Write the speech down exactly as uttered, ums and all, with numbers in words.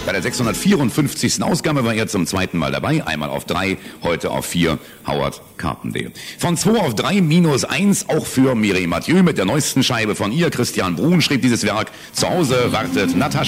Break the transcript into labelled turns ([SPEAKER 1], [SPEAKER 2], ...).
[SPEAKER 1] Bei der sechshundertvierundfünfzigsten Ausgabe war er zum zweiten Mal dabei. Einmal auf drei, heute auf vier. Howard Carpendale. Von zwei auf drei minus eins, auch für Mireille Mathieu mit der neuesten Scheibe von ihr. Christian Brun schrieb dieses Werk. Zu Hause wartet Natascha.